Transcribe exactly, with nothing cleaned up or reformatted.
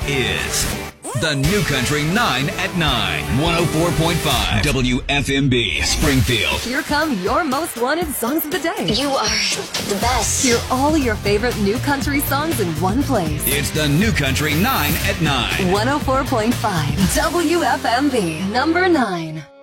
is the New Country nine at nine. one oh four point five W F M B, Springfield. Here come your most wanted songs of the day. You are the best. Hear all your favorite new country songs in one place. It's the New Country nine at nine. one oh four point five W F M B, number nine.